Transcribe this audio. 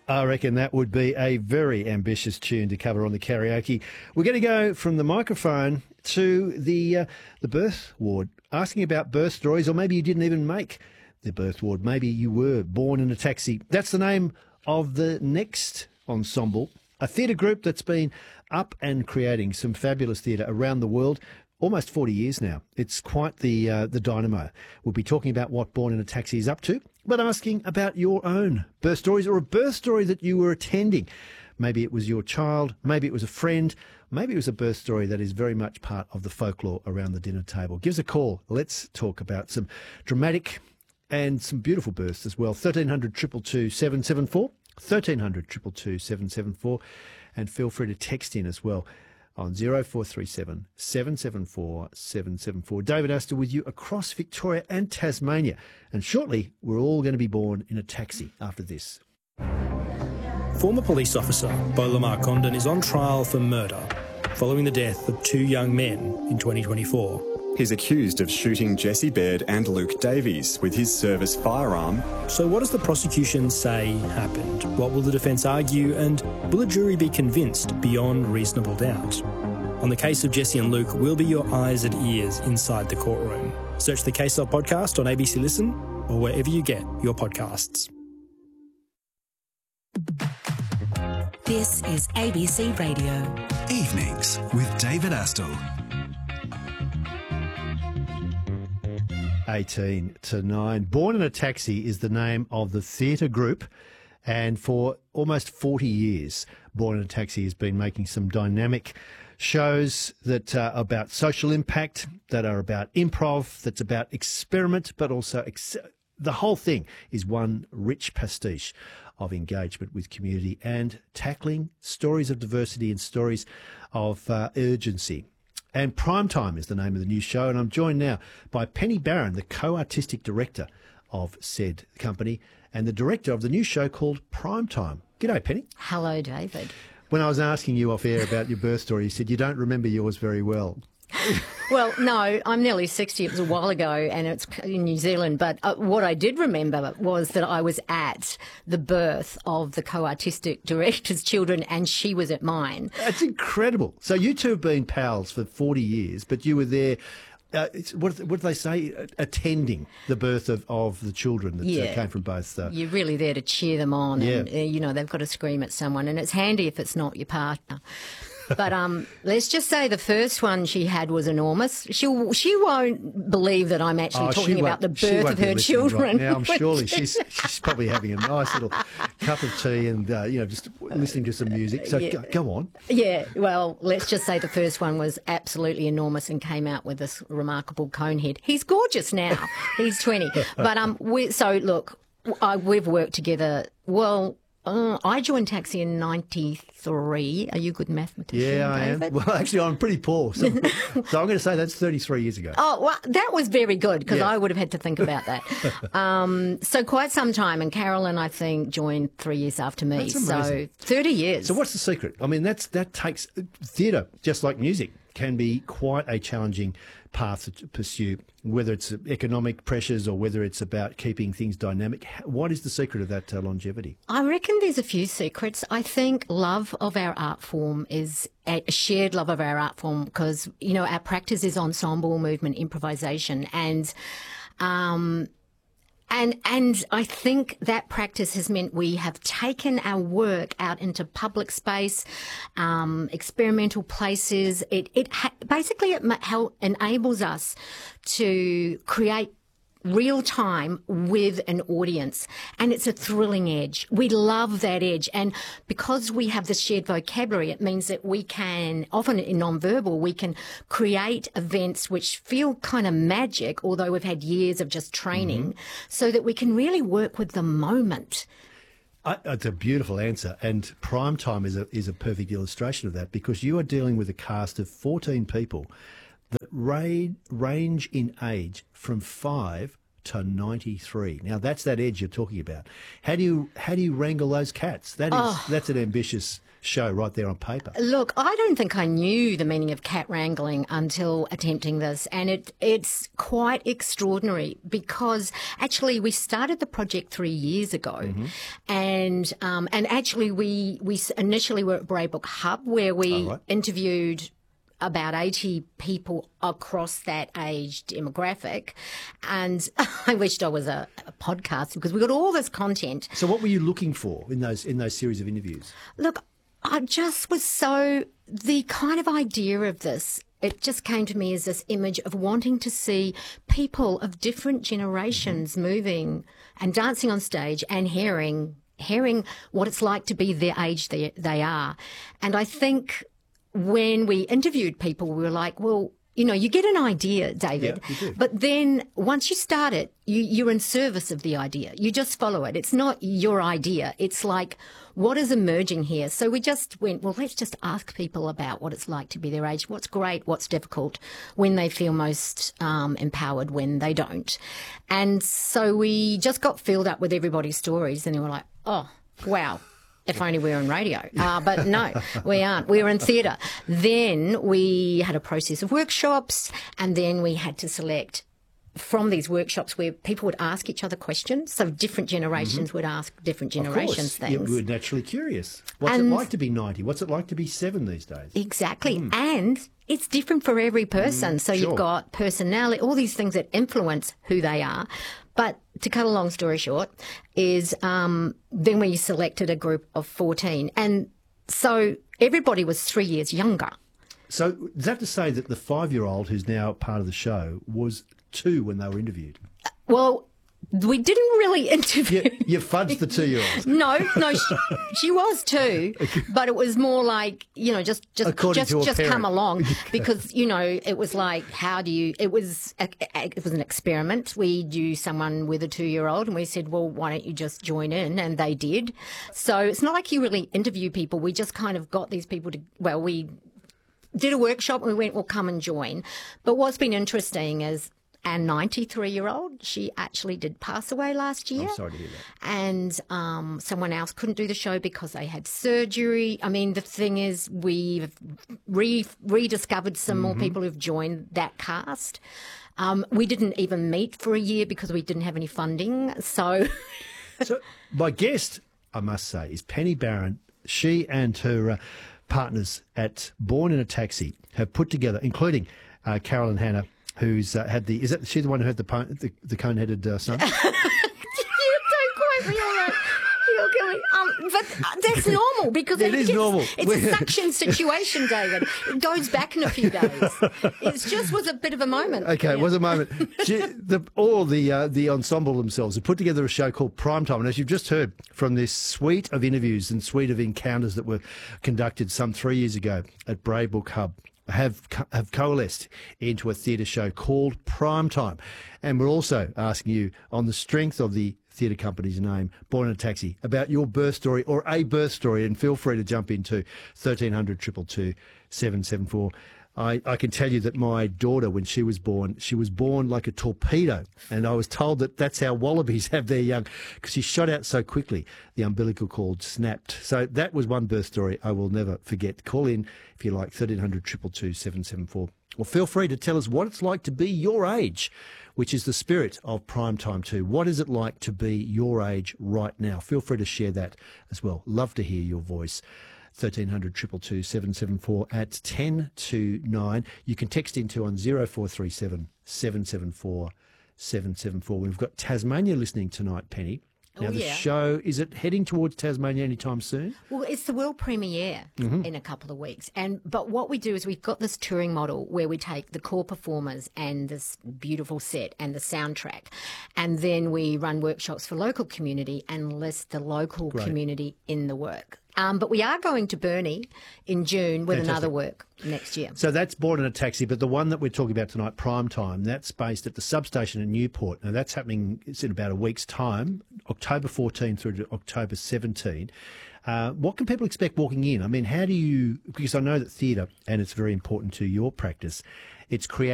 I reckon that would be a very ambitious tune to cover on the karaoke. We're going to go from the microphone to the birth ward, asking about birth stories, or maybe you didn't even make the birth ward. Maybe you were born in a taxi. That's the name of the next ensemble, a theatre group that's been up and creating some fabulous theatre around the world. Almost 40 years now. It's quite the dynamo. We'll be talking about what Born in a Taxi is up to, but asking about your own birth stories or a birth story that you were attending. Maybe it was your child, maybe it was a friend, maybe it was a birth story that is very much part of the folklore around the dinner table. Give us a call. Let's talk about some dramatic and some beautiful births as well. 1300 222 774, 1300 222 774, and feel free to text in as well on 0437 774 774. David Astor with you across Victoria and Tasmania. And shortly, we're all going to be born in a taxi after this. Former police officer Beau Lamar Condon is on trial for murder following the death of two young men in 2024. He's accused of shooting Jesse Baird and Luke Davies with his service firearm. So what does the prosecution say happened? What will the defence argue? And will a jury be convinced beyond reasonable doubt? On the case of Jesse and Luke, we'll be your eyes and ears inside the courtroom. Search the Case Log podcast on ABC Listen or wherever you get your podcasts. This is ABC Radio. Evenings with David Astor. 18 to 9. Born in a Taxi is the name of the theatre group, and for almost 40 years, Born in a Taxi has been making some dynamic shows that are about social impact, that are about improv, that's about experiment, but also the whole thing is one rich pastiche of engagement with community and tackling stories of diversity and stories of urgency. And Primetime is the name of the new show, and I'm joined now by Penny Barron, the co-artistic director of said company and the director of the new show called Primetime. G'day, Penny. Hello, David. When I was asking you off air about your birth story, you said you don't remember yours very well. Well, no, I'm nearly 60. It was a while ago, and it's in New Zealand. But what I did remember was that I was at the birth of the co-artistic director's children, and she was at mine. That's incredible. So you two have been pals for 40 years, but you were there, what do they say, attending the birth of the children that came from both. You're really there to cheer them on, Yeah. and, they've got to scream at someone, and it's handy if it's not your partner. But let's just say the first one she had was enormous. She won't believe that I'm actually talking about the birth of her children. Right now, I'm surely she's probably having a nice little cup of tea and just listening to some music. So go on. Yeah, well, let's just say the first one was absolutely enormous and came out with this remarkable cone head. He's gorgeous now. He's 20. But we've worked together. Well, I joined Taxi in 93. Are you a good mathematician, Yeah, I David? am. Well, actually, I'm pretty poor. So I'm going to say that's 33 years ago. Oh, well, that was very good because I would have had to think about that. So quite some time. And Carolyn, I think, joined 3 years after me. That's amazing. So 30 years. So what's the secret? I mean, that takes theatre, just like music, can be quite a challenging path to pursue, whether it's economic pressures or whether it's about keeping things dynamic. What is the secret of that longevity? I reckon there's a few secrets. I think love of our art form is a shared love of our art form because, our practice is ensemble, movement, improvisation, and I think that practice has meant we have taken our work out into public space, experimental places. It enables us to create real time with an audience, and it's a thrilling edge. We love that edge, and because we have this shared vocabulary, it means that we can, often in non-verbal, we can create events which feel kind of magic, although we've had years of just training, so that we can really work with the moment. It's a beautiful answer, and Primetime is a perfect illustration of that, because you are dealing with a cast of 14 people that range in age from 5 to 93. Now that's that edge you're talking about. How do you wrangle those cats? That's an ambitious show right there on paper. Look, I don't think I knew the meaning of cat wrangling until attempting this, and it's quite extraordinary because actually we started the project 3 years ago, and actually we initially were at Braybrook Hub where we interviewed about 80 people across that age demographic, and I wished I was a podcast because we got all this content. So what were you looking for in those series of interviews? Look, I just was the kind of idea of this, it just came to me as this image of wanting to see people of different generations moving and dancing on stage and hearing what it's like to be the age they are. And I think when we interviewed people, we were like, well, you get an idea, David, yeah, you do. But then once you start it, you're in service of the idea. You just follow it. It's not your idea. It's like, what is emerging here? So we just went, well, let's just ask people about what it's like to be their age, what's great, what's difficult, when they feel most empowered, when they don't. And so we just got filled up with everybody's stories, and they were like, oh, wow. If only we were on radio. But no, we aren't. We were in theatre. Then we had a process of workshops, and then we had to select from these workshops where people would ask each other questions. So different generations would ask different generations things. Yeah, we were naturally curious. What's it like to be 90? What's it like to be 7 these days? Exactly. And it's different for every person. So sure. You've got personality, all these things that influence who they are. But to cut a long story short is then we selected a group of 14. And so everybody was 3 years younger. So is that to say that the 5-year-old who's now part of the show was 2 when they were interviewed? Well, we didn't really interview. You fudged the 2-year-old. No, she was 2, but it was more like, just come along because, it was like, it was an experiment. We knew someone with a 2-year-old and we said, well, why don't you just join in? And they did. So it's not like you really interview people. We just kind of got these people we did a workshop and we went, well, come and join. But what's been interesting is our 93-year-old, she actually did pass away last year. I'm sorry to hear that. And someone else couldn't do the show because they had surgery. I mean, the thing is, we've rediscovered some more people who've joined that cast. We didn't even meet for a year because we didn't have any funding. So my guest, I must say, is Penny Barron. She and her partners at Born in a Taxi have put together, including Carolyn Hanna, who's had is that she the one who had the cone-headed son? You don't quite realise. You're going, but that's normal because it is normal. It's a suction situation, David. It goes back in a few days. It just was a bit of a moment. Okay, it was a moment. All the ensemble themselves have put together a show called Primetime, and as you've just heard from this suite of interviews and suite of encounters that were conducted some 3 years ago at Braybrook Hub, have coalesced into a theatre show called Primetime. And we're also asking you, on the strength of the theatre company's name, Born in a Taxi, about your birth story or a birth story, and feel free to jump into 1300 222 774. I can tell you that my daughter, when she was born like a torpedo, and I was told that that's how wallabies have their young, because she shot out so quickly, the umbilical cord snapped. So that was one birth story I will never forget. Call in, if you like, 1300 222 774. Or feel free to tell us what it's like to be your age, which is the spirit of Primetime too. What is it like to be your age right now? Feel free to share that as well. Love to hear your voice. 1300 222 774 at 10 to 9. You can text into on 0437 774 774. We've got Tasmania listening tonight, Penny. Now, the show, is it heading towards Tasmania anytime soon? Well, it's the world premiere in a couple of weeks. But what we do is we've got this touring model where we take the core performers and this beautiful set and the soundtrack, and then we run workshops for local community and list the local community in the work. But we are going to Burnie in June with another work next year. So that's Born in a Taxi, but the one that we're talking about tonight, Primetime, that's based at the substation in Newport. Now, that's happening, it's in about a week's time, October 14 through to October 17. What can people expect walking in? I mean, how do you, because I know that theatre, and it's very important to your practice, it's creative.